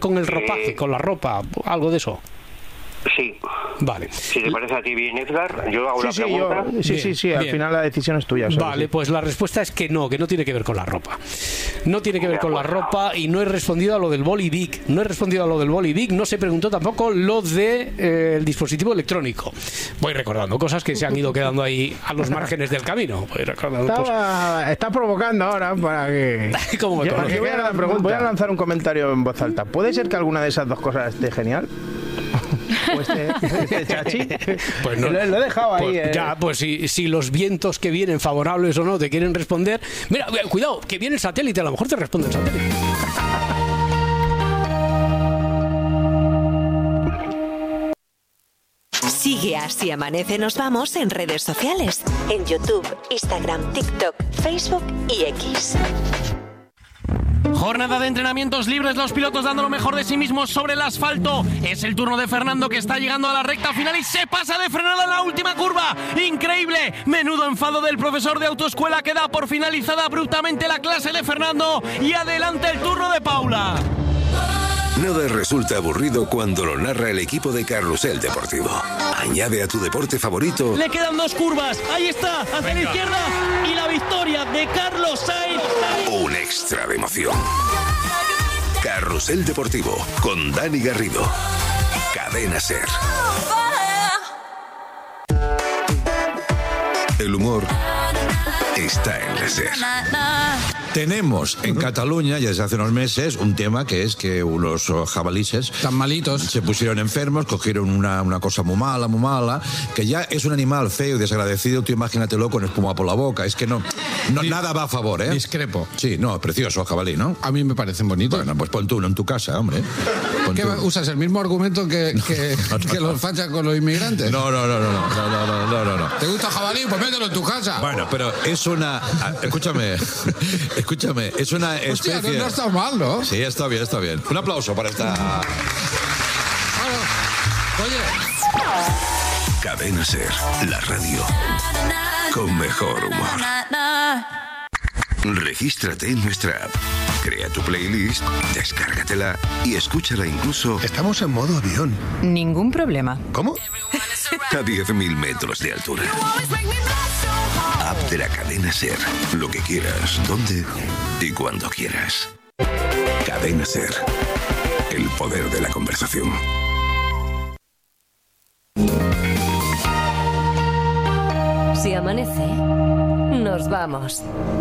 con el ropaje, con la ropa, algo de eso. Sí. Vale. Si te parece a ti bien, Edgar, yo hago la pregunta. Sí, al final la decisión es tuya. Vale, pues la respuesta es que no tiene que ver con la ropa. No tiene que ver con la ropa y no he respondido a lo del boli Bic. No se preguntó tampoco lo del dispositivo electrónico. Voy recordando cosas que se han ido quedando ahí a los márgenes del camino. Está provocando ahora para que... ¿Cómo me voy a lanzar un comentario en voz alta. ¿Puede ser que alguna de esas dos cosas esté genial? ¿O este chachi? Pues no, lo he dejado ahí. Ya, pues si los vientos que vienen, favorables o no, te quieren responder. Mira, cuidado, que viene el satélite, a lo mejor te responde el satélite. Sigue Así Amanece Nos Vamos en redes sociales. En YouTube, Instagram, TikTok, Facebook y X. Jornada de entrenamientos libres, los pilotos dando lo mejor de sí mismos sobre el asfalto. Es el turno de Fernando, que está llegando a la recta final y se pasa de frenada en la última curva. ¡Increíble! Menudo enfado del profesor de autoescuela, que da por finalizada abruptamente la clase de Fernando. Y adelante el turno de Paula. Nada resulta aburrido cuando lo narra el equipo de Carrusel Deportivo. Añade a tu deporte favorito. Le quedan 2 curvas. Ahí está, hacia la izquierda. Y la victoria de Carlos Sainz. Un extra de emoción. Carrusel Deportivo con Dani Garrido. Cadena SER. El humor está en la SER. Tenemos en Cataluña, ya desde hace unos meses, un tema que es que unos jabalíes tan malitos se pusieron enfermos, cogieron una cosa muy mala, que ya es un animal feo y desagradecido. Tú imagínatelo con espuma por la boca. Es que no nada va a favor, ¿eh? Discrepo. Sí, no, precioso jabalí, ¿no? A mí me parecen bonitos. Bueno, pues pon tú uno en tu casa, hombre. ¿Qué usas? ¿El mismo argumento que los fachas con los inmigrantes? No. ¿Te gusta jabalí? Pues mételo en tu casa. Bueno, pero es una... Escúchame, es una especie... Hostia, no está mal, ¿no? Sí, está bien. Un aplauso para esta... Oye. Cadena SER, la radio con mejor humor. Regístrate en nuestra app, crea tu playlist, descárgatela y escúchala incluso... Estamos en modo avión. Ningún problema. ¿Cómo? A 10.000 metros de altura. App de la Cadena SER. Lo que quieras, donde y cuando quieras. Cadena SER. El poder de la conversación. Si amanece, nos vamos.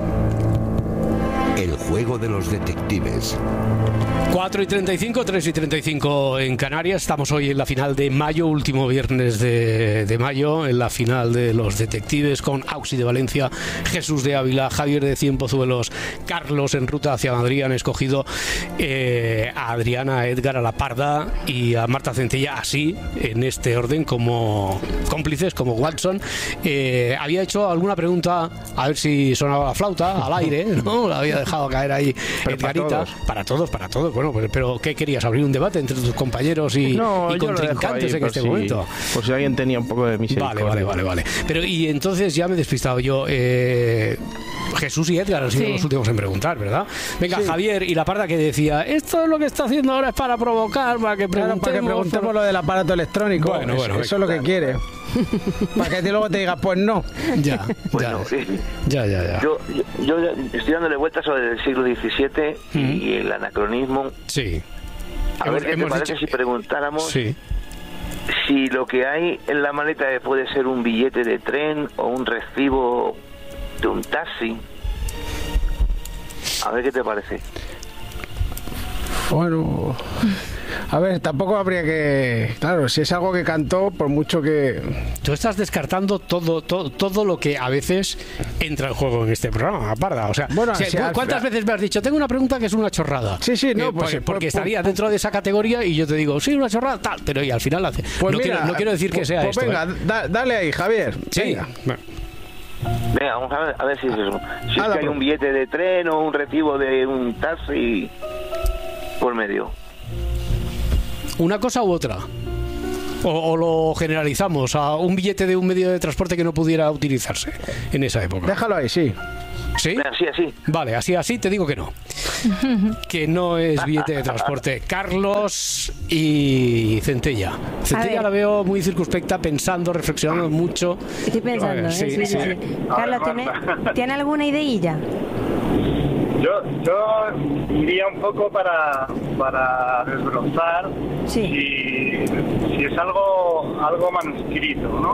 El juego de los detectives. 4:35, 3:35 en Canarias. Estamos hoy en la final de mayo, último viernes de mayo, en la final de los detectives con Auxi de Valencia, Jesús de Ávila, Javier de Cienpozuelos, Carlos en ruta hacia Madrid. Han escogido a Adriana, a Edgar, a La Parda y a Marta Centella, así, en este orden, como cómplices, como Watson. Había hecho alguna pregunta, a ver si sonaba la flauta al aire, ¿no? La había dejado caer ahí Edgarita. Para todos. Bueno, pero ¿qué querías? ¿Abrir un debate entre tus compañeros y contrincantes en este momento? Por si alguien tenía un poco de misericordia. Vale. Pero y entonces ya me he despistado yo. Jesús y Edgar han sido los últimos en preguntar, ¿verdad? Venga, Javier y La Parda, que decía, esto es lo que está haciendo ahora, es para provocar, para que preguntemos lo del aparato electrónico. Bueno, eso es lo que quiere. Para que luego te digas, pues no. Ya. Yo estoy dándole vueltas sobre el siglo XVII y el anacronismo. Sí. A ver qué te parece si preguntáramos si lo que hay en la maleta puede ser un billete de tren o un recibo de un taxi. A ver qué te parece. Bueno, a ver, tampoco habría que... Claro, si es algo que cantó, por mucho que... Tú estás descartando todo lo que a veces entra en juego en este programa, Parda. O sea, bueno, ¿cuántas veces me has dicho, tengo una pregunta que es una chorrada? Sí, no, porque estaría dentro de esa categoría y yo te digo, sí, una chorrada, tal, pero y al final hace. Pues no quiero decir que sea esto. Venga, dale ahí, Javier. Sí. Venga, vamos a ver si es eso. Si es que hay un billete de tren o un recibo de un taxi por medio. ¿Una cosa u otra? ¿O lo generalizamos a un billete de un medio de transporte que no pudiera utilizarse en esa época? Déjalo ahí, sí. ¿Sí? Así. Vale, así te digo que no. que no es billete de transporte. Carlos y Centella. Centella la veo muy circunspecta, pensando, reflexionando mucho. Estoy pensando, sí. Carlos, ¿tiene alguna ideilla? Yo iría un poco para desbrozar si es algo manuscrito, ¿no?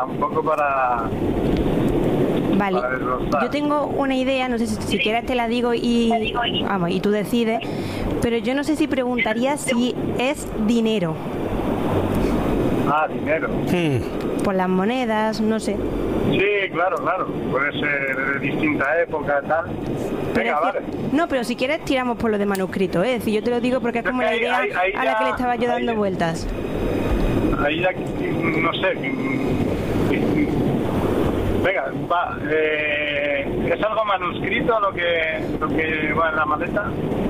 Vale, yo tengo una idea, no sé si quieres te la digo y tú decides, pero yo no sé si preguntaría si es dinero. Dinero. Por las monedas, no sé. Sí, claro, puede ser de distinta época, tal. Venga, vale. No, pero si quieres tiramos por lo de manuscrito, ¿eh? Si yo te lo digo porque es como la idea a la que le estaba yo dando vueltas. Ahí ya, no sé. Venga, va. ¿Es algo manuscrito lo que va en la maleta?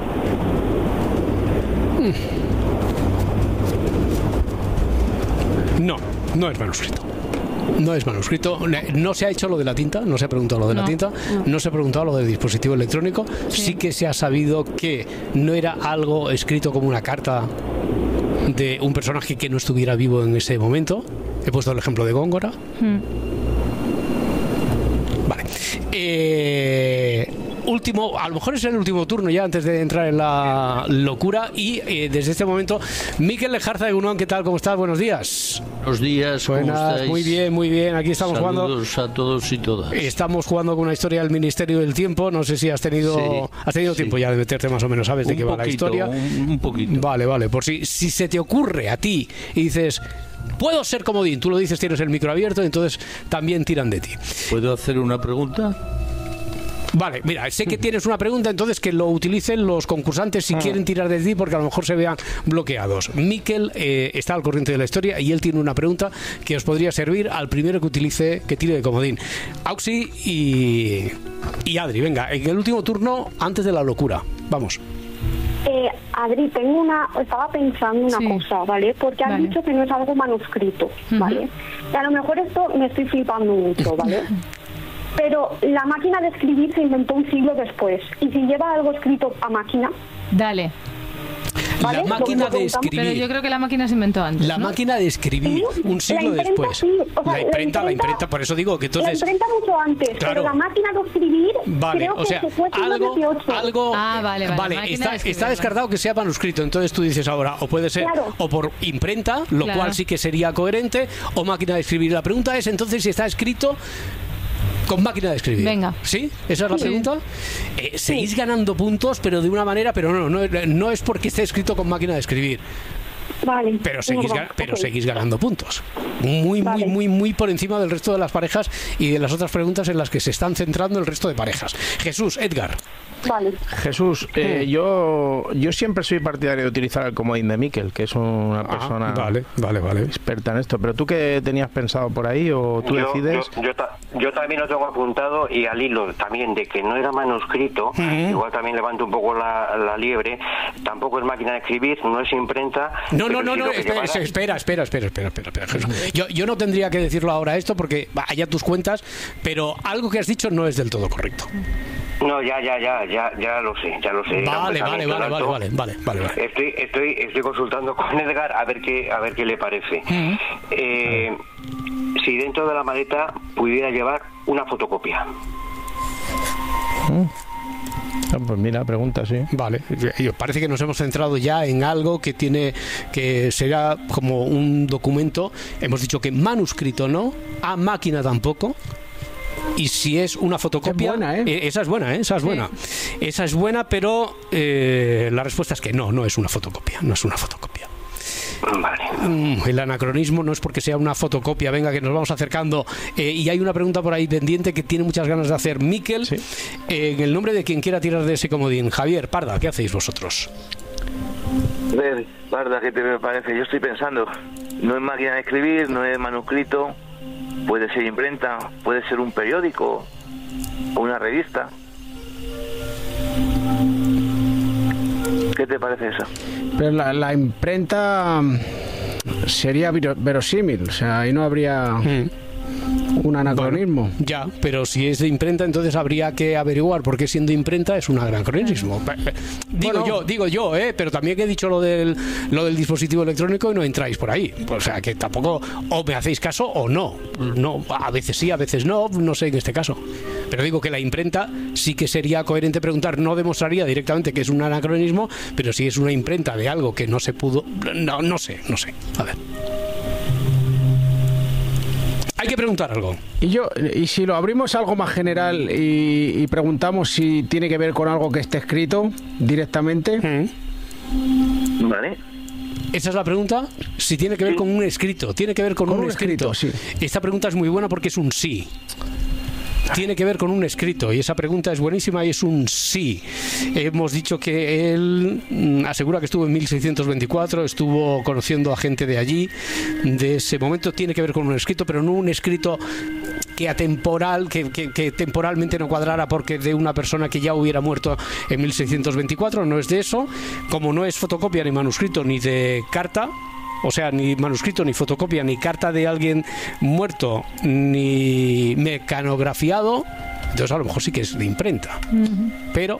No es manuscrito. No es manuscrito, no se ha hecho lo de la tinta, no se ha preguntado lo de la tinta, no se ha preguntado lo del dispositivo electrónico, sí que se ha sabido que no era algo escrito como una carta de un personaje que no estuviera vivo en ese momento. He puesto el ejemplo de Góngora. Vale. Último, a lo mejor es el último turno ya antes de entrar en la locura y desde este momento Mikel Lejarza de Gunón, ¿qué tal? ¿Cómo estás? Buenos días. Buenos días, ¿cómo estáis? Muy bien, aquí estamos Saludos a todos y todas. Estamos jugando con una historia del Ministerio del Tiempo, no sé si has tenido tiempo ya de meterte más o menos, sabes de qué va la historia. Un poquito. Vale, por si se te ocurre a ti y dices... Puedo ser comodín, tú lo dices, tienes el micro abierto, entonces también tiran de ti. ¿Puedo hacer una pregunta? Vale, mira, sé que tienes una pregunta, entonces que lo utilicen los concursantes si quieren tirar de ti, porque a lo mejor se vean bloqueados. Mikel está al corriente de la historia y él tiene una pregunta que os podría servir al primero que tire de comodín. Auxi y Adri, venga, en el último turno antes de la locura. Vamos. Adri, estaba pensando una cosa, ¿vale? Porque has dicho que no es algo manuscrito, ¿vale? Y a lo mejor esto me estoy flipando mucho, ¿vale? Pero la máquina de escribir se inventó un siglo después. ¿Y si lleva algo escrito a máquina? Dale. ¿Vale? La máquina de escribir. Pero yo creo que la máquina se inventó antes. La máquina de escribir, un siglo después. Sí. O sea, la imprenta, por eso digo que entonces. La imprenta mucho antes, claro. Pero la máquina de escribir, creo que se fue algo. Vale. Está descartado que sea manuscrito. Entonces tú dices ahora, o puede ser o por imprenta, lo cual sí que sería coherente, o máquina de escribir. La pregunta es entonces si está escrito con máquina de escribir. Venga. ¿Sí? ¿Esa es la pregunta? Seguís ganando puntos, pero de una manera, pero no es porque esté escrito con máquina de escribir. Vale. Pero seguís ganando puntos. Muy por encima del resto de las parejas y de las otras preguntas en las que se están centrando el resto de parejas. Jesús, Edgar. Vale. Jesús, yo siempre soy partidario de utilizar el comodín de Mikel, que es una persona vale. experta en esto. ¿Pero tú qué tenías pensado por ahí o tú decides? Yo también lo tengo apuntado y al hilo también de que no era manuscrito, igual también levanto un poco la liebre, tampoco es máquina de escribir, no es imprenta. No, espera, Jesús. Yo no tendría que decirlo ahora esto porque allá tus cuentas, pero algo que has dicho no es del todo correcto. No, ya lo sé. Vale. Estoy consultando con Edgar a ver qué le parece. Si dentro de la maleta pudiera llevar una fotocopia. Pues mira, pregunta, sí. Vale, parece que nos hemos centrado ya en algo que será como un documento. Hemos dicho que manuscrito no, a máquina tampoco. Y si es una fotocopia, esa es buena. Esa es buena, pero la respuesta es que no es una fotocopia. Vale. El anacronismo no es porque sea una fotocopia. Venga, que nos vamos acercando. Y hay una pregunta por ahí pendiente que tiene muchas ganas de hacer Mikel, en el nombre de quien quiera tirar de ese comodín. Javier, Parda, ¿qué hacéis vosotros? A ver, Parda, ¿qué te parece? Yo estoy pensando, no es máquina de escribir, no es manuscrito, puede ser imprenta, puede ser un periódico o una revista. ¿Qué te parece eso? Pero la imprenta sería verosímil, o sea, ahí no habría un anacronismo. Bueno, ya, pero si es de imprenta, entonces habría que averiguar por qué siendo imprenta es un anacronismo. Digo yo, pero también que he dicho lo del dispositivo electrónico y no entráis por ahí. O sea, que tampoco o me hacéis caso o no. No, a veces sí, a veces no sé en este caso. Pero digo que la imprenta sí que sería coherente preguntar, no demostraría directamente que es un anacronismo, pero si es una imprenta de algo que no se pudo... No sé. A ver. Hay que preguntar algo. Y si lo abrimos a algo más general y preguntamos si tiene que ver con algo que esté escrito directamente. Vale. Esa es la pregunta. Si tiene que ver con un escrito. Tiene que ver con un escrito. Sí. Esta pregunta es muy buena porque es un sí. Tiene que ver con un escrito y esa pregunta es buenísima y es un sí. Hemos dicho que él asegura que estuvo en 1624, estuvo conociendo a gente de allí, de ese momento. Tiene que ver con un escrito, pero no un escrito que atemporal, que temporalmente no cuadrara porque de una persona que ya hubiera muerto en 1624, no es de eso. Como no es fotocopia ni manuscrito ni de carta, o sea, ni manuscrito, ni fotocopia, ni carta de alguien muerto, ni mecanografiado, entonces a lo mejor sí que es de imprenta. Pero,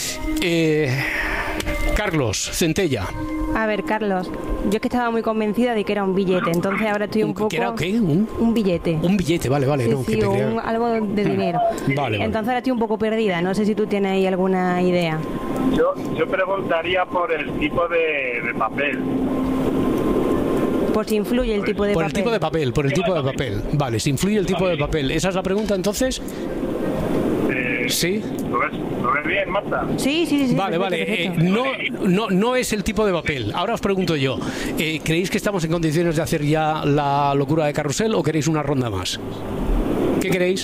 Carlos Centella. A ver, Carlos, yo es que estaba muy convencida de que era un billete, entonces ahora estoy un poco... ¿Qué era qué? ¿Un billete. Un billete, vale. Sí, no, sí, algo de dinero. Vale. Entonces ahora estoy un poco perdida, no sé si tú tienes ahí alguna idea. Yo preguntaría por el tipo de papel. Por si influye el tipo de papel. Por el tipo de papel. Vale, si influye el tipo de papel. ¿Esa es la pregunta entonces? ¿Sí? ¿Lo ves bien, Marta? Sí. Vale. No es el tipo de papel. Ahora os pregunto yo. ¿Creéis que estamos en condiciones de hacer ya la locura de carrusel o queréis una ronda más? ¿Qué queréis?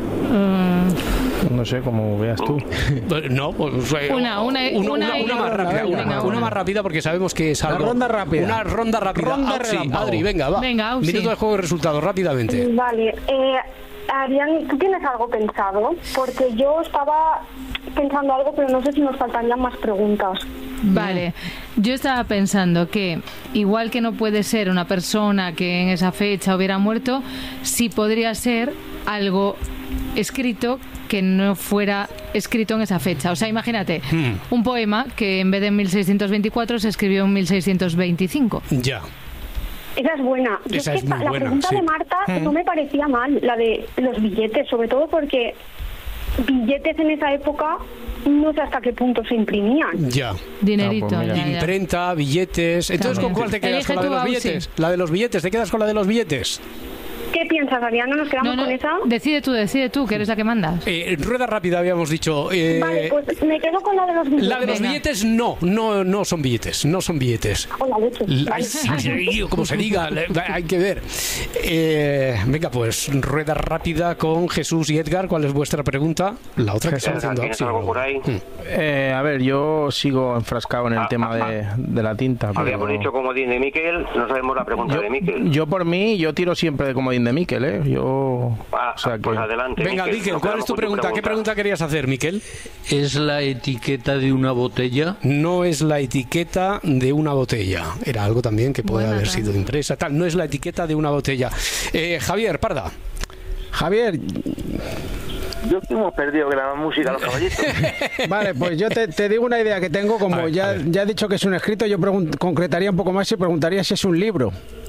No sé, como veas tú. No, pues una más rápida. Una más rápida porque sabemos que es algo. Una ronda rápida. Adri, venga, va. Minuto de juego y resultados, rápidamente. Vale. Adrián, ¿tú tienes algo pensado? Porque yo estaba pensando algo, pero no sé si nos faltarían más preguntas. Vale, yo estaba pensando que igual que no puede ser una persona que en esa fecha hubiera muerto, sí podría ser algo escrito que no fuera escrito en esa fecha. O sea, imagínate, un poema que en vez de en 1624 se escribió en 1625. Ya. Esa es buena. La pregunta de Marta no me parecía mal, la de los billetes, sobre todo porque billetes en esa época no sé hasta qué punto se imprimían. Ya. Dinerito. Imprenta, billetes. Entonces, ¿con cuál te quedas? ¿Con la de los billetes? La de los billetes, ¿te quedas con la de los billetes? ¿Qué piensas, Adriana? ¿Nos quedamos con esa? Decide tú, que eres la que mandas. Rueda rápida, habíamos dicho. Vale, pues me quedo con la de los billetes. La de los billetes no son billetes, no son billetes. Hola, leche. Como se diga, hay que ver. Venga, pues rueda rápida con Jesús y Edgar. ¿Cuál es vuestra pregunta? La otra que está haciendo. ¿Tienes algo por ahí? A ver, yo sigo enfrascado en el tema de la tinta. Habíamos dicho comodín de Miquel, no sabemos la pregunta de Miquel. Yo por mí, yo tiro siempre de comodín de Miquel, pues adelante. Venga, Miquel, ¿cuál es tu pregunta? ¿Qué pregunta querías hacer, Miquel? ¿Es la etiqueta de una botella? No es la etiqueta de una botella. Era algo también que puede haber sido impresa. Tal. No es la etiqueta de una botella. Javier Parda. Javier. Yo hemos perdido que la música los caballitos. Vale, pues yo te digo una idea que tengo. Como ya he dicho que es un escrito, yo concretaría un poco más y preguntaría si es un libro.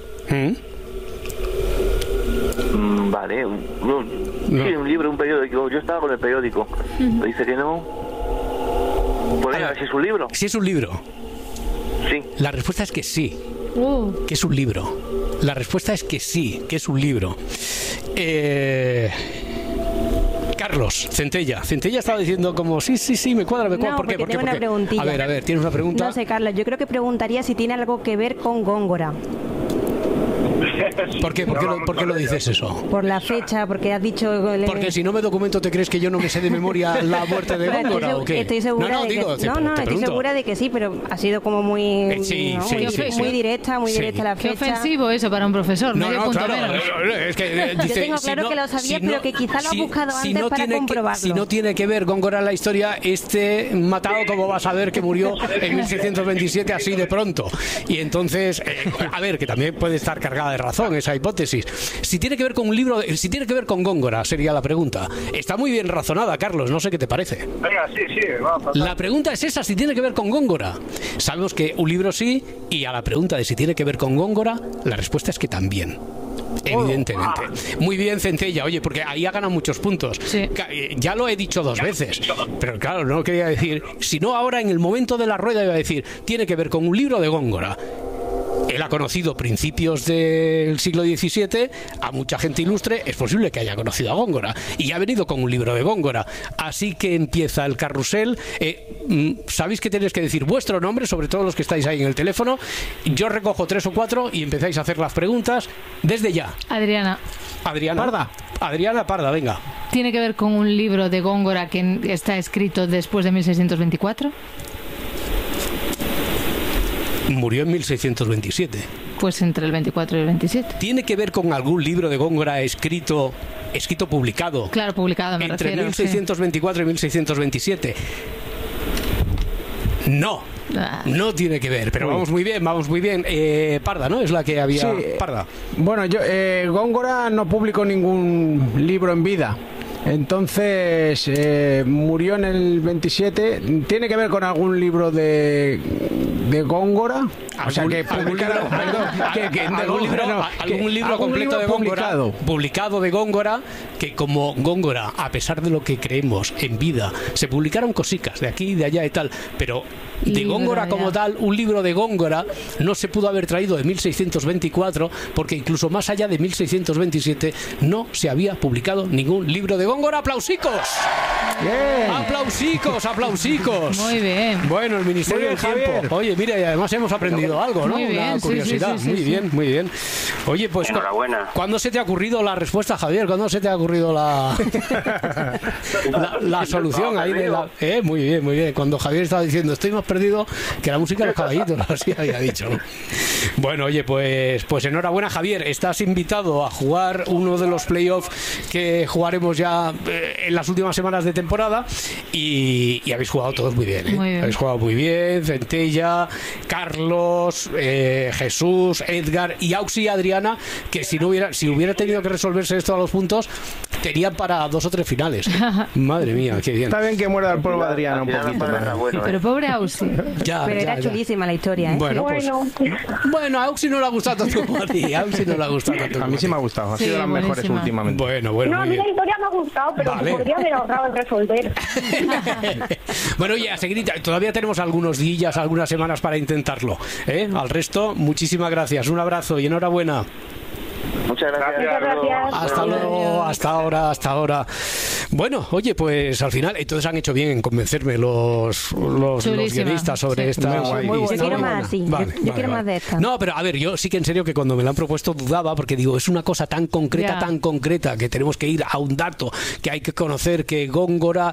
Vale, sí, un libro, un periódico. Yo estaba con el periódico. Dice que no. Pues venga, si es un libro. Si es un libro. Sí. La respuesta es que sí. Que es un libro. La respuesta es que sí, que es un libro. Carlos Centella. Centella estaba diciendo como sí, me cuadra. ¿Por qué? Tengo una preguntilla. A ver, ¿tienes una pregunta? No sé, Carlos, yo creo que preguntaría si tiene algo que ver con Góngora. ¿Por qué? ¿Por qué lo dices eso? Por la fecha, porque has dicho... Porque si no me documento, ¿te crees que yo no me sé de memoria la muerte de Góngora o qué? Estoy segura estoy segura de que sí, pero ha sido como muy muy directa la fecha. Qué ofensivo eso para un profesor, medio punto menos. Es que, dice, yo tengo claro que lo sabías, pero que quizá lo has buscado antes para comprobarlo. Si no tiene que ver Góngora en la historia, matado, como vas a ver, que murió en 1627 así de pronto. Y entonces, a ver, que también puede estar cargada de razón esa hipótesis. Si tiene que ver con un libro, si tiene que ver con Góngora, sería la pregunta. Está muy bien razonada, Carlos, no sé qué te parece. Venga, sí, vamos. La pregunta es esa, si tiene que ver con Góngora. Sabemos que un libro sí, y a la pregunta de si tiene que ver con Góngora, la respuesta es que también. Evidentemente. Muy bien, Centella. Oye, porque ahí ha ganado muchos puntos. Sí. Ya lo he dicho 2 veces. Pero claro, no quería decir. Si no, ahora en el momento de la rueda iba a decir, tiene que ver con un libro de Góngora. Él ha conocido principios del siglo XVII a mucha gente ilustre, es posible que haya conocido a Góngora y ha venido con un libro de Góngora. Así que empieza el carrusel. Sabéis que tenéis que decir vuestro nombre, sobre todo los que estáis ahí en el teléfono. Yo recojo 3 o 4 y empezáis a hacer las preguntas desde ya. Adriana Parda. Adriana Parda, venga. ¿Tiene que ver con un libro de Góngora que está escrito después de 1624? Murió en 1627. Pues entre el 24 y el 27. ¿Tiene que ver con algún libro de Góngora escrito publicado? Claro, publicado, me entre refiero. 1624 y 1627. No. No tiene que ver, pero vamos muy bien. Parda, ¿no? Es la que había. Sí. Parda. Bueno, Góngora no publicó ningún libro en vida. Entonces, murió en el 27. ¿Tiene que ver con algún libro de Góngora? O sea, que publicaron, algún libro completo de Góngora, publicado de Góngora, que como Góngora, a pesar de lo que creemos en vida, se publicaron cositas de aquí, de allá y tal, pero de Góngora como tal, un libro de Góngora no se pudo haber traído de 1624, porque incluso más allá de 1627 no se había publicado ningún libro de Góngora. ¡Aplausicos! Bien. ¡Aplausicos! Muy bien. Bueno, el Ministerio del Tiempo. Oye, mira, y además hemos aprendido algo, ¿no? Muy bien, Una curiosidad. sí. Muy bien. Oye, pues enhorabuena. ¿cuándo se te ha ocurrido la respuesta, Javier? ¿Cuándo se te ha ocurrido la solución ahí de la... Muy bien. Cuando Javier estaba diciendo, estoy más perdido que la música de los caballitos, así había dicho, ¿no? Bueno, oye, pues enhorabuena, Javier. Estás invitado a jugar uno de los playoffs que jugaremos ya en las últimas semanas de temporada y habéis jugado todos muy bien, ¿eh? Muy bien. Habéis jugado muy bien, Centella, Carlos, Jesús, Edgar y Auxi y Adriana, que si hubiera tenido que resolverse esto a los puntos, tenían para 2 o 3 finales. Madre mía, qué bien. Está bien que muerda el polvo Adriana un poquito. Pero pobre Auxi. Pero era chulísima la historia, ¿eh? Bueno, a Auxi no le ha gustado tanto como a ti. A mí sí me ha gustado, ha sido de las mejores últimamente. Bueno, No, a mí la historia me ha gustado, pero Vale. podría haber ahorrado en resolver. Bueno, oye, a seguir, todavía tenemos algunos días, algunas semanas para intentarlo, ¿eh? Al resto, muchísimas gracias. Un abrazo y enhorabuena. Muchas gracias. Hasta luego, hasta ahora. Bueno, oye, pues al final, entonces han hecho bien en convencerme los guionistas sobre esta. Yo quiero más así. Yo quiero más de esta. No, pero a ver, yo sí que en serio que cuando me la han propuesto dudaba, porque digo, es una cosa tan concreta, que tenemos que ir a un dato, que hay que conocer, que Góngora.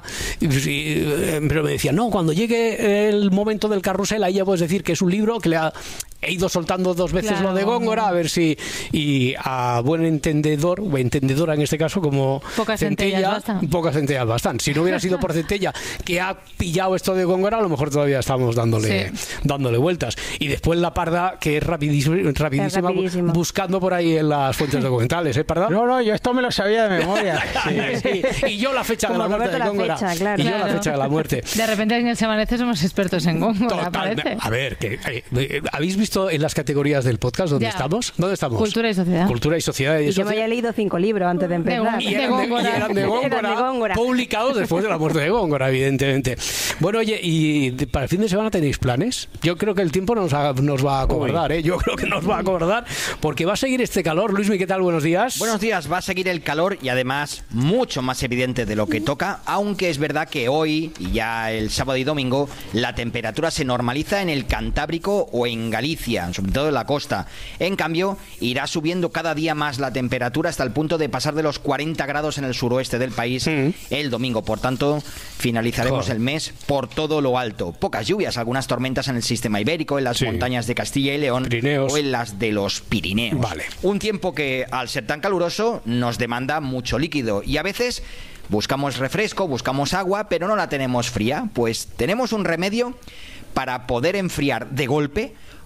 Pero me decían, no, cuando llegue el momento del carrusel, ahí ya puedes decir que es un libro que he ido soltando 2 veces lo de Góngora, a ver si. Y a buen entendedor, o entendedora en este caso, como pocas Centella, bastan. Si no hubiera sido por Centella, que ha pillado esto de Góngora, a lo mejor todavía estamos dándole vueltas. Y después la Parda, que es rapidísima, buscando por ahí en las fuentes documentales, ¿eh, Parda? No, yo esto me lo sabía de memoria. Sí. Y yo la fecha de la muerte de Góngora. Yo la fecha de la muerte. De repente en el Se Amanece somos expertos en Góngora, parece. A ver, ¿habéis visto en las categorías del podcast dónde estamos? ¿Dónde estamos? Cultura y sociedad. Cultura y sociedad. Y yo me había leído 5 libros antes de empezar. Y eran de Góngora, publicados después de la muerte de Góngora, evidentemente. Bueno, oye, ¿y para el fin de semana tenéis planes? Yo creo que el tiempo nos va a acordar, ¿eh? Yo creo que nos va a acordar, porque va a seguir este calor. Luismi, ¿qué tal? Buenos días. Buenos días, va a seguir el calor y además mucho más evidente de lo que toca, aunque es verdad que hoy y ya el sábado y domingo la temperatura se normaliza en el Cantábrico o en Galicia, sobre todo en la costa. En cambio, irá subiendo cada día más la temperatura hasta el punto de pasar de los 40 grados en el suroeste del país el domingo. Por tanto, finalizaremos el mes por todo lo alto. Pocas lluvias, algunas tormentas en el sistema ibérico, en las montañas de Castilla y León, Pirineos, o en las de los Pirineos. Vale. Un tiempo que, al ser tan caluroso, nos demanda mucho líquido y a veces buscamos refresco, buscamos agua, pero no la tenemos fría. Pues tenemos un remedio para poder enfriar de golpe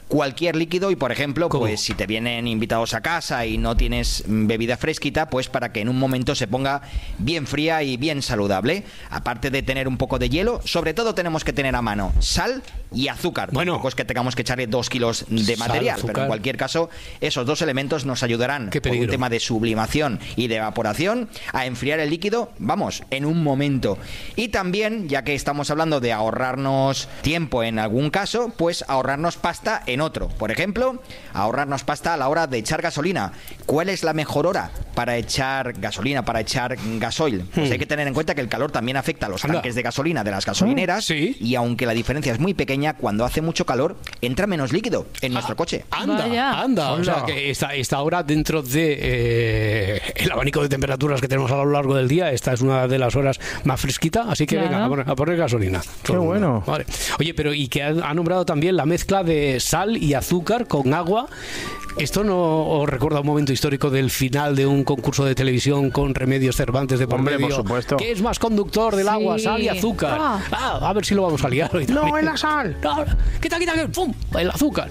cualquier líquido y, por ejemplo, pues si te vienen invitados a casa y no tienes bebida fresquita, pues para que en un momento se ponga bien fría y bien saludable. Aparte de tener un poco de hielo, sobre todo tenemos que tener a mano sal y azúcar. Bueno, tampoco es que tengamos que echarle 2 kilos de material, azúcar. Pero en cualquier caso, esos 2 elementos nos ayudarán por un tema de sublimación y de evaporación a enfriar el líquido, vamos, en un momento. Y también, ya que estamos hablando de ahorrarnos tiempo en algún caso, pues ahorrarnos pasta en otro. Por ejemplo, ahorrarnos pasta a la hora de echar gasolina. ¿Cuál es la mejor hora para echar gasolina, para echar gasoil? Pues hay que tener en cuenta que el calor también afecta a los tanques de gasolina de las gasolineras, y aunque la diferencia es muy pequeña, cuando hace mucho calor entra menos líquido en nuestro coche. Anda. O sea, que esta hora dentro de el abanico de temperaturas que tenemos a lo largo del día, esta es una de las horas más fresquita, así que venga, a poner gasolina. Qué bueno. Vale. Oye, pero y que ha nombrado también la mezcla de sal y azúcar con agua. ¿Esto no os recuerda un momento histórico del final de un concurso de televisión con Remedios Cervantes de por medio? Por supuesto. ¿Qué es más conductor del agua, sal y azúcar? A ver si lo vamos a liar hoy también. No, es la sal. No, quita, ¡pum! El azúcar.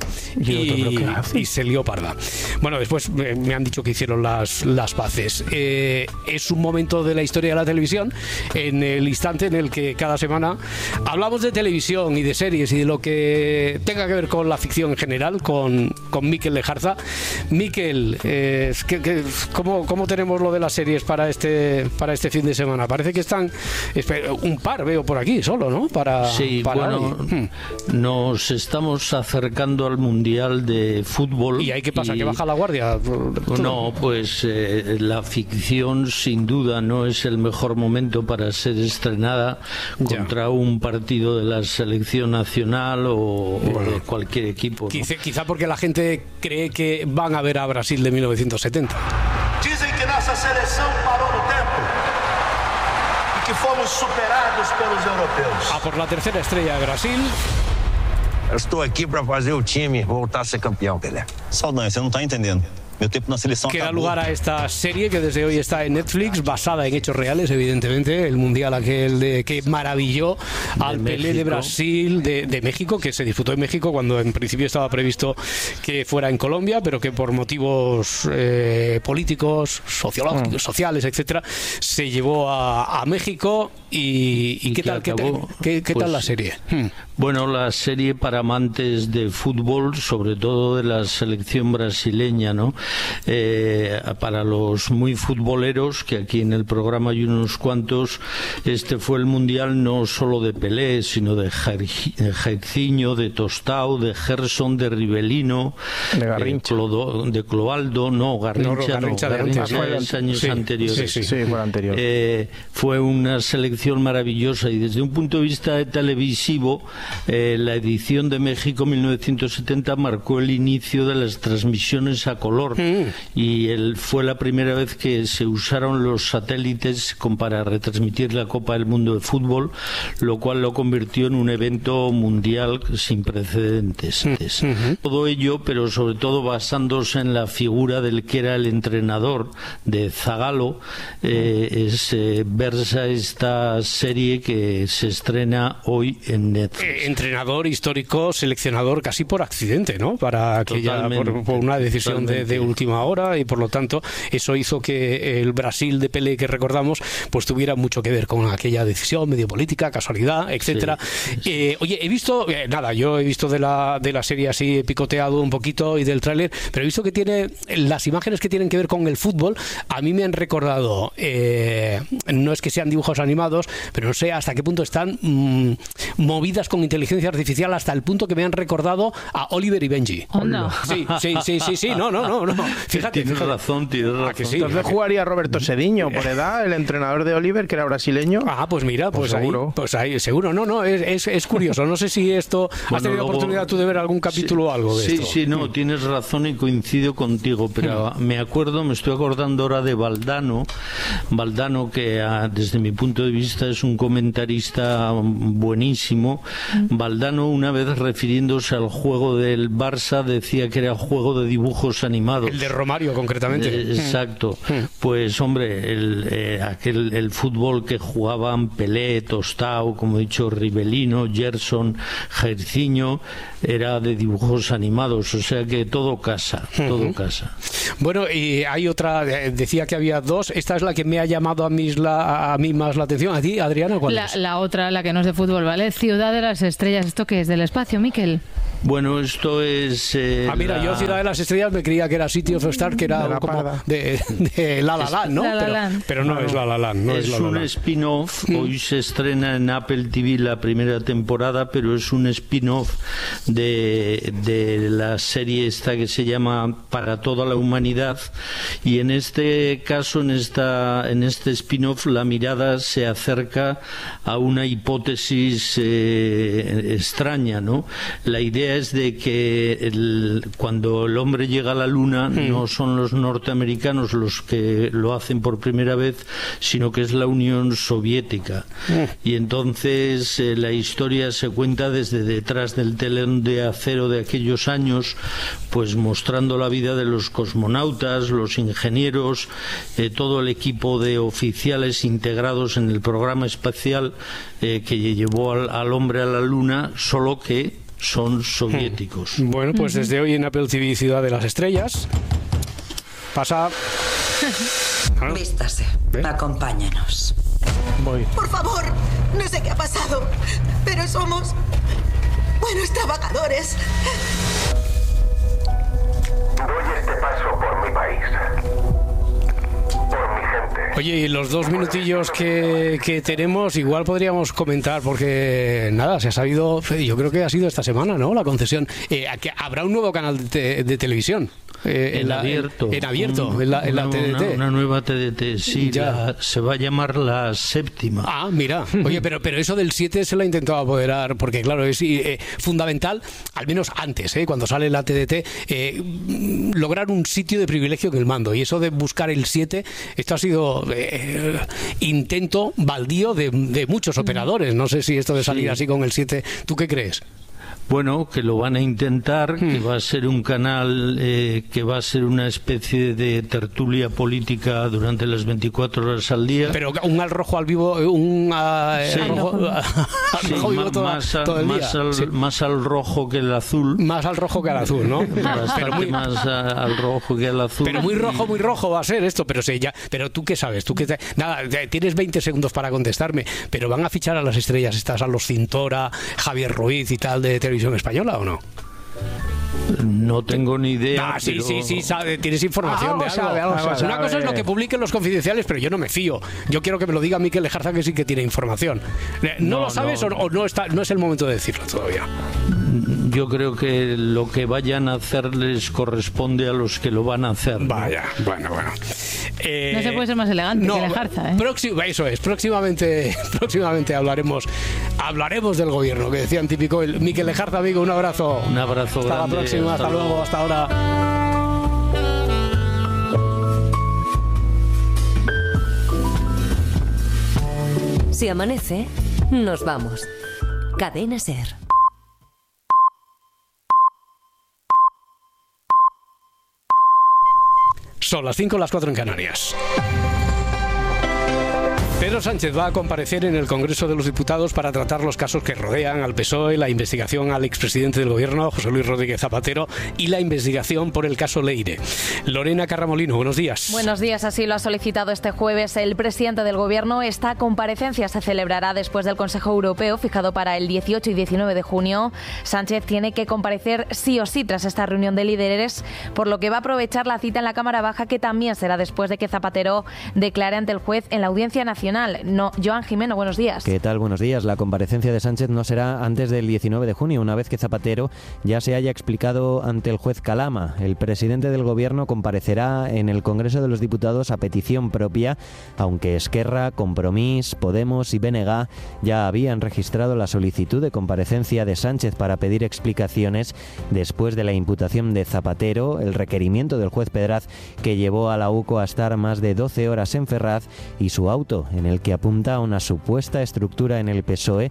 Y se lió parda. Bueno, después me han dicho que hicieron las paces. Es un momento de la historia de la televisión, en el instante en el que cada semana hablamos de televisión y de series y de lo que tenga que ver con la ficción en general, con Mikel Lejarza. Mikel, ¿cómo tenemos lo de las series para este fin de semana? Parece que están un par, veo por aquí solo, ¿no? Sí, bueno, nos estamos acercando al Mundial de Fútbol. ¿Y ahí qué pasa? ¿Que baja la guardia? No, pues la ficción sin duda no es el mejor momento para ser estrenada contra un partido de la selección nacional o de cualquier equipo, ¿no? Quizá porque la gente cree que van a ver a Brasil de 1970. Dicen que nuestra selección paró no tiempo y que fuimos superados por los europeos. A por la tercera estrella de Brasil. Estoy aquí para fazer o time voltar a ser campeão, Pelé. Saldanha, você não está entendendo. Meu tempo na seleção que da lugar a esta serie que desde hoy está en Netflix, basada en hechos reales, evidentemente, el mundial aquel que maravilló al Pelé de Brasil, de México, que se disputó en México cuando en principio estaba previsto que fuera en Colombia, pero que por motivos políticos, sociológicos, sociales, etcétera, se llevó a México. ¿Y qué tal? ¿Qué tal la serie? Bueno, la serie para amantes de fútbol, sobre todo de la selección brasileña, ¿no? Para los muy futboleros, que aquí en el programa hay unos cuantos, este fue el mundial no solo de Pelé, sino de Jairzinho, de Tostao, de Gerson, de Rivelino, de Cloaldo, Garrincha años anteriores. Sí, fue anterior. Fue una selección maravillosa y desde un punto de vista televisivo, la edición de México 1970 marcó el inicio de las transmisiones a color y fue la primera vez que se usaron los satélites para retransmitir la Copa del Mundo de Fútbol, lo cual lo convirtió en un evento mundial sin precedentes. Todo ello, pero sobre todo basándose en la figura del que era el entrenador de Zagallo, versa esta serie que se estrena hoy en Netflix. Entrenador histórico, seleccionador casi por accidente, ¿no? Para aquella, por una decisión de última hora, y por lo tanto eso hizo que el Brasil de Pelé que recordamos pues tuviera mucho que ver con aquella decisión medio política, casualidad, etcétera. Oye, he visto yo he visto de la serie así, he picoteado un poquito y del tráiler, pero he visto que tiene las imágenes que tienen que ver con el fútbol. A mí me han recordado, no es que sean dibujos animados, pero no sé hasta qué punto están movidas con inteligencia artificial, hasta el punto que me han recordado a Oliver y Benji. Hola. Sí, no. Fíjate. Tienes razón. Que sí. Entonces jugaría Roberto Sediño por edad, el entrenador de Oliver, que era brasileño. Pues mira, pues seguro. Ahí seguro. No, es curioso. No sé si esto has tenido oportunidad tú de ver algún capítulo o algo de esto. Sí, tienes razón y coincido contigo, pero me estoy acordando ahora de Valdano, que desde mi punto de vista es un comentarista buenísimo. Valdano, una vez refiriéndose al juego del Barça, decía que era juego de dibujos animados animados. El de Romario, concretamente. Exacto. Pues, hombre, el fútbol que jugaban Pelé, Tostao, como he dicho, Ribelino, Gerson, Jairzinho, era de dibujos animados, o sea que todo casa, todo casa. Bueno, y hay otra, decía que había dos, esta es la que me ha llamado a mí más la atención. ¿A ti, Adriana, cuál es? La otra, la que no es de fútbol, ¿vale? Ciudad de las Estrellas, ¿esto qué es? ¿Del espacio, Miquel? Bueno, esto es... mira, yo Ciudad de las Estrellas me creía que era City of Stars, que era como de La La Land, ¿no? Pero no es La La Land. No es un spin-off, hoy se estrena en Apple TV la primera temporada, pero es un spin-off de la serie esta que se llama Para toda la humanidad, y en este caso, en este spin-off, la mirada se acerca a una hipótesis extraña, ¿no? La idea es de que cuando el hombre llega a la Luna no son los norteamericanos los que lo hacen por primera vez, sino que es la Unión Soviética. Y entonces la historia se cuenta desde detrás del telón de acero de aquellos años, pues mostrando la vida de los cosmonautas, los ingenieros, todo el equipo de oficiales integrados en el programa espacial que llevó al hombre a la Luna, solo que son soviéticos. Bueno, pues desde hoy en Apple TV Ciudad de las Estrellas pasa... Vístase, acompáñanos. Voy. Por favor, no sé qué ha pasado, pero somos buenos trabajadores. Doy este paso por mi país. Por mi gente. Oye, y los 2 minutillos que tenemos, igual podríamos comentar, porque nada, se ha sabido, yo creo que ha sido esta semana, ¿no? La concesión. Que habrá un nuevo canal de televisión. En abierto, en la TDT. Una nueva TDT, sí, se va a llamar la 7ª. Ah, mira, oye, pero eso del 7 se la ha intentado apoderar, porque claro, es fundamental, al menos antes, cuando sale la TDT, lograr un sitio de privilegio en el mando, y eso de buscar el 7, esto ha sido intento baldío de muchos operadores. No sé si esto de salir así con el 7, ¿tú qué crees? Bueno, que lo van a intentar, que va a ser un canal que va a ser una especie de tertulia política durante las 24 horas al día. Pero un al rojo al vivo, rojo vivo todo el día. Más al rojo que el azul. Más al rojo que al azul, ¿no? Bastante más al rojo que al azul. Pero muy rojo va a ser esto. Pero tú qué sabes, nada, tienes 20 segundos para contestarme, pero van a fichar a las estrellas estas, a los Cintora, Javier Ruiz y tal, de televisión española, ¿o no? No tengo ni idea. Sí, tienes información de algo. Una cosa es lo que publiquen los confidenciales, pero yo no me fío. Yo quiero que me lo diga Miquel Lejarza, que sí que tiene información. ¿No lo sabes o no es el momento de decirlo todavía? Yo creo que lo que vayan a hacer les corresponde a los que lo van a hacer. Vaya, bueno. No se puede ser más elegante que Lejarza, Eso es, próximamente hablaremos del gobierno, que decían típico el Miquel Lejarza, amigo, un abrazo. Un abrazo hasta grande. La próxima, hasta luego, hasta ahora. Si amanece, nos vamos. Cadena SER. Son las 5, las 4 en Canarias. Pedro Sánchez va a comparecer en el Congreso de los Diputados para tratar los casos que rodean al PSOE, la investigación al expresidente del Gobierno, José Luis Rodríguez Zapatero, y la investigación por el caso Leire. Lorena Carramolino, buenos días. Buenos días, así lo ha solicitado este jueves el presidente del Gobierno. Esta comparecencia se celebrará después del Consejo Europeo, fijado para el 18 y 19 de junio. Sánchez tiene que comparecer sí o sí tras esta reunión de líderes, por lo que va a aprovechar la cita en la Cámara Baja, que también será después de que Zapatero declare ante el juez en la Audiencia Nacional. No, Joan Jimeno, buenos días. ¿Qué tal? Buenos días. La comparecencia de Sánchez no será antes del 19 de junio, una vez que Zapatero ya se haya explicado ante el juez Calama. El presidente del Gobierno comparecerá en el Congreso de los Diputados a petición propia, aunque Esquerra, Compromís, Podemos y BNG ya habían registrado la solicitud de comparecencia de Sánchez para pedir explicaciones después de la imputación de Zapatero, el requerimiento del juez Pedraz que llevó a la UCO a estar más de 12 horas en Ferraz, y su auto en el que apunta a una supuesta estructura en el PSOE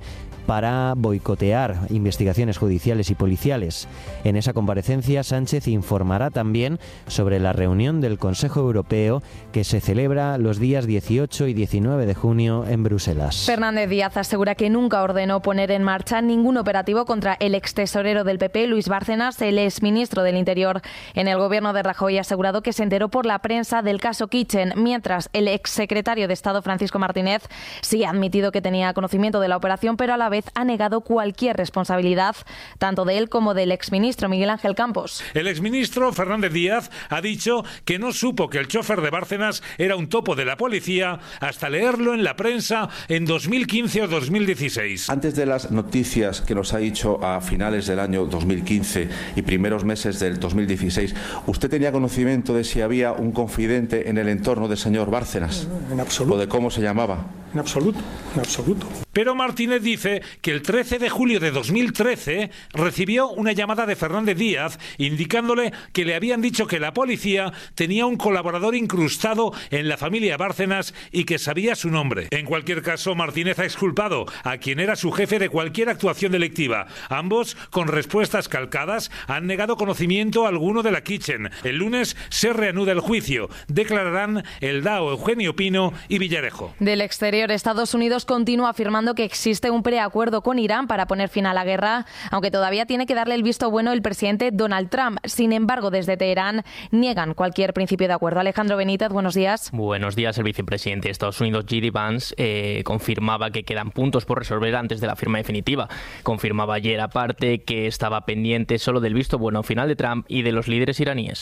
para boicotear investigaciones judiciales y policiales. En esa comparecencia, Sánchez informará también sobre la reunión del Consejo Europeo que se celebra los días 18 y 19 de junio en Bruselas. Fernández Díaz asegura que nunca ordenó poner en marcha ningún operativo contra el extesorero del PP, Luis Bárcenas. El exministro del Interior en el gobierno de Rajoy ha asegurado que se enteró por la prensa del caso Kitchen, mientras el exsecretario de Estado, Francisco Martínez, sí ha admitido que tenía conocimiento de la operación, pero a la vez ha negado cualquier responsabilidad, tanto de él como del exministro Miguel Ángel Campos. El exministro Fernández Díaz ha dicho que no supo que el chofer de Bárcenas era un topo de la policía hasta leerlo en la prensa en 2015 o 2016. Antes de las noticias que nos ha dicho a finales del año 2015 y primeros meses del 2016, ¿usted tenía conocimiento de si había un confidente en el entorno del señor Bárcenas? No, en absoluto. ¿O de cómo se llamaba? En absoluto, en absoluto. Pero Martínez dice que el 13 de julio de 2013 recibió una llamada de Fernández Díaz indicándole que le habían dicho que la policía tenía un colaborador incrustado en la familia Bárcenas y que sabía su nombre. En cualquier caso, Martínez ha exculpado a quien era su jefe de cualquier actuación delictiva. Ambos, con respuestas calcadas, han negado conocimiento alguno de la Kitchen. El lunes se reanuda el juicio. Declararán el DAO Eugenio Pino y Villarejo. Del exterior, Estados Unidos continúa afirmando que existe un preacuerdo con Irán para poner fin a la guerra, aunque todavía tiene que darle el visto bueno el presidente Donald Trump. Sin embargo, desde Teherán niegan cualquier principio de acuerdo. Alejandro Benítez, buenos días. Buenos días. El vicepresidente de Estados Unidos, J.D. Vance, confirmaba que quedan puntos por resolver antes de la firma definitiva. Confirmaba ayer, aparte, que estaba pendiente solo del visto bueno final de Trump y de los líderes iraníes.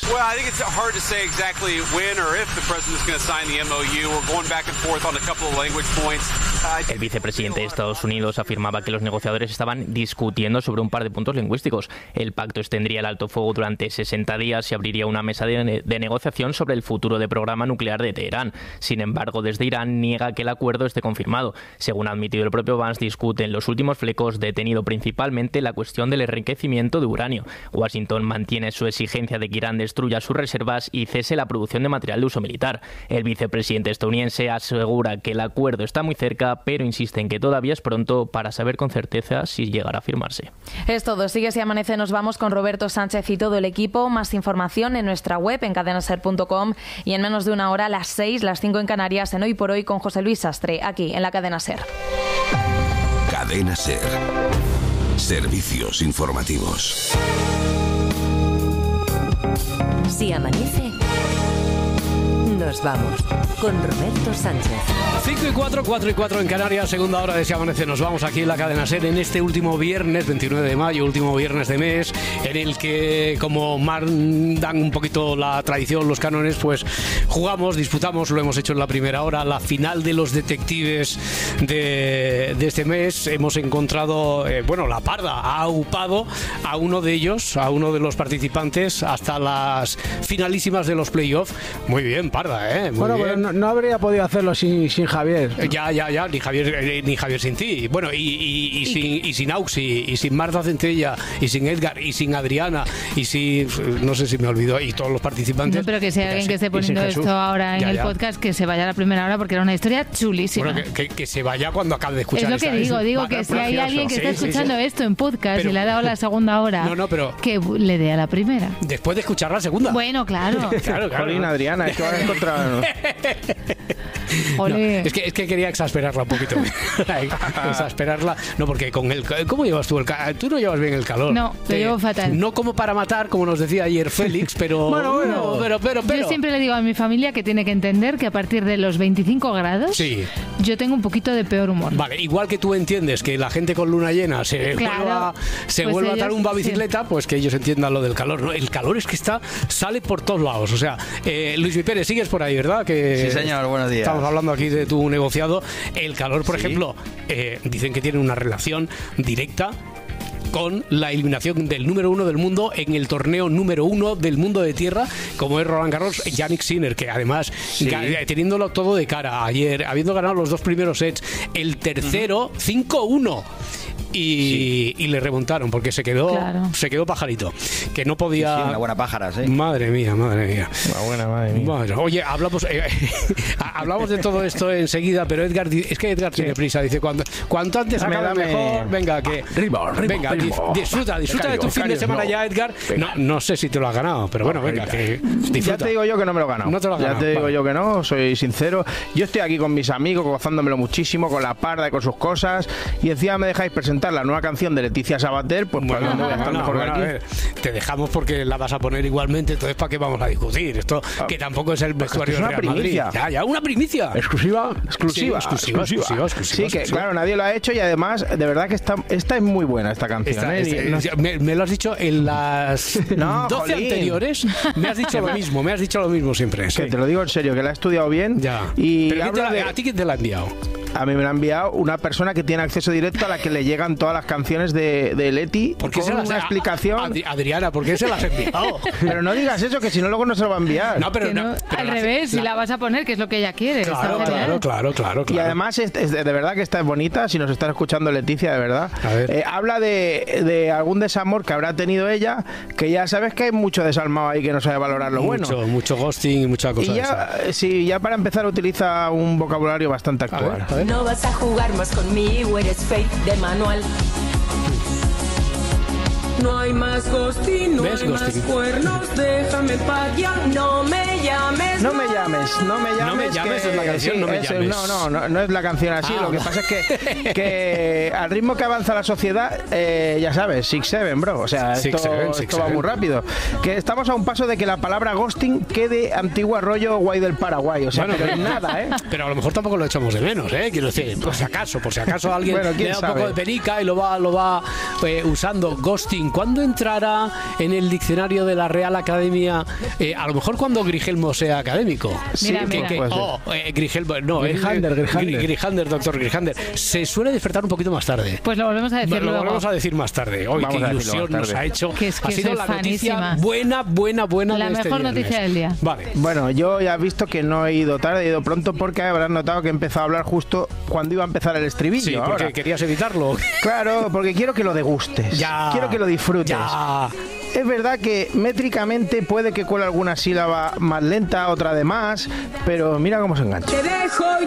El vicepresidente de Estados Unidos afirmaba que los negociadores estaban discutiendo sobre un par de puntos lingüísticos. El pacto extendría el alto fuego durante 60 días y abriría una mesa de negociación sobre el futuro del programa nuclear de Teherán. Sin embargo, desde Irán niega que el acuerdo esté confirmado. Según ha admitido el propio Vance, discuten los últimos flecos, detenido principalmente la cuestión del enriquecimiento de uranio. Washington mantiene su exigencia de que Irán destruya sus reservas y cese la producción de material de uso militar. El vicepresidente estadounidense asegura que el acuerdo está muy cerca, pero insiste en que todavía es pronto para saber con certeza si llegará a firmarse. Es todo. Sigue Si Amanece. Nos vamos con Roberto Sánchez y todo el equipo. Más información en nuestra web, en cadenaser.com, y en menos de una hora, las 6, las 5 en Canarias, en Hoy por Hoy, con José Luis Sastre, aquí en la Cadena Ser. Cadena Ser. Servicios informativos. Si amanece, nos vamos con Roberto Sánchez. 5 y 4, 4 y 4 en Canarias, segunda hora de Si Amanece. Nos vamos aquí en la Cadena Ser en este último viernes, 29 de mayo, último viernes de mes, en el que, como mandan un poquito la tradición, los cánones, pues jugamos, disputamos, lo hemos hecho en la primera hora, la final de los detectives de este mes. Hemos encontrado, la Parda ha aupado a uno de ellos, a uno de los participantes, hasta las finalísimas de los playoffs. Muy bien, Parda, muy bien. Bueno, no habría podido hacerlo sin Javier. Ya, ni Javier sin ti. Bueno, y sin Auxi, y sin Marta Centella, y sin Edgar, y sin Adriana, y sin... no sé si me olvidó, y todos los participantes. No, pero que sea alguien que esté poniendo esto ahora en el podcast, que se vaya a la primera hora, porque era una historia chulísima. Bueno, que se vaya cuando acabe de escuchar. Es lo que digo que si hay alguien que está escuchando esto en podcast y le ha dado la segunda hora, que le dé a la primera. Después de escuchar la segunda. Bueno, claro. Jolín, Adriana, es que vas a encontrar... Es que quería exasperarla un poquito. Exasperarla. No, porque con el... ¿Cómo llevas tú el calor? Tú no llevas bien el calor. No, lo llevo fatal. No como para matar, como nos decía ayer Félix, pero... pero... Yo siempre le digo a mi familia que tiene que entender que a partir de los 25 grados yo tengo un poquito de peor humor. Vale, igual que tú entiendes que la gente con luna llena se vuelva a tarumba bicicleta, pues que ellos entiendan lo del calor, ¿no? El calor es que sale por todos lados. O sea, Luis Pérez, sigues por ahí, ¿verdad? Sí, señor, buenos días. Estamos hablando aquí de tu negociado. El calor, por ejemplo, dicen que tiene una relación directa con la eliminación del número 1 del mundo en el torneo número 1 del mundo de tierra, como es Roland Garros, Jannik Sinner, que además, teniéndolo todo de cara, ayer, habiendo ganado los 2 primeros sets, el tercero, 5-1. y le remontaron porque se quedó pajarito, que no podía. Sí, una buena pájara, sí. Madre mía. Una buena, madre mía. Bueno, oye, hablamos de todo esto enseguida, pero Edgar tiene prisa, dice cuanto antes acabe mejor. Venga, venga, disfruta de tu fin de semana ya, Edgar. No sé si te lo has ganado, pero bueno, venga, que disfruta. Ya te digo yo que no me lo he ganado. No te lo has ganado. Ya te digo yo que no, soy sincero. Yo estoy aquí con mis amigos, gozándomelo muchísimo, con la parda y con sus cosas, y encima me dejáis presentar la nueva canción de Leticia Sabater, pues ¿para dónde voy a estar mejor que aquí? A ver, te dejamos porque la vas a poner igualmente, entonces ¿para qué vamos a discutir? Esto que tampoco es el vestuario de Real Madrid. Ya, una primicia. Exclusiva. Sí, que claro, nadie lo ha hecho y además, de verdad que esta es muy buena esta canción. Me lo has dicho en las 12 anteriores, me has dicho lo mismo siempre. Que te lo digo en serio, que la he estudiado bien. Ya. Y ¿a ti quién te la ha enviado? A mí me la ha enviado una persona que tiene acceso directo a la que le llegan todas las canciones de Leti. ¿Por qué con una explicación? Adriana, ¿por qué se las has enviado? Pero no digas eso, que si no luego no se lo va a enviar. Pero al revés, si la vas a poner, que es lo que ella quiere. Claro. Y además, de verdad que esta es bonita, si nos estás escuchando Leticia, de verdad. Habla de algún desamor que habrá tenido ella, que ya sabes que hay mucho desalmado ahí que no sabe valorar lo bueno. Mucho ghosting y mucha cosa. Y ya para empezar utiliza un vocabulario bastante actual. A ver. No vas a jugar más conmigo, eres fake de manual. No hay más ghosting, no hay más cuernos, déjame pa' allá, no me llames. No me llames es la canción, no me llames. No es la canción así, lo que pasa es que al ritmo que avanza la sociedad, ya sabes, 6-7, bro, o sea, esto va muy rápido. Que estamos a un paso de que la palabra ghosting quede antigua rollo guay del Paraguay, o sea, pero nada, Pero a lo mejor tampoco lo echamos de menos, quiero decir, por si acaso alguien le da un poco de penica y lo va usando. Ghosting, ¿cuándo entrará en el diccionario de la Real Academia? A lo mejor cuando Grigelmo sea académico. Grijalder, doctor Grijalder. Se suele despertar un poquito más tarde. Pues lo volvemos a decir luego. Lo volvemos a decir más tarde. Hoy qué ilusión nos ha hecho. Ha sido la noticia buena la de mejor noticia del día. Vale. Bueno, yo ya he visto que no he ido tarde, he ido pronto, porque habrás notado que he empezado a hablar justo cuando iba a empezar el estribillo. Sí, porque querías evitarlo. Claro, porque quiero que lo degustes. Quiero que lo disfrutes. Es verdad que métricamente puede que cuele alguna sílaba más lenta, otra de más, pero mira cómo se engancha. Te dejo